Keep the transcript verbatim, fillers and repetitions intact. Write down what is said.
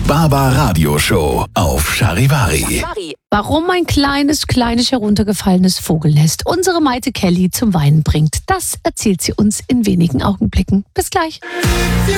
Baba Radio Show auf Charivari. Warum ein kleines, kleines heruntergefallenes Vogelnest unsere Maite Kelly zum Weinen bringt, das erzählt sie uns in wenigen Augenblicken. Bis gleich. Wir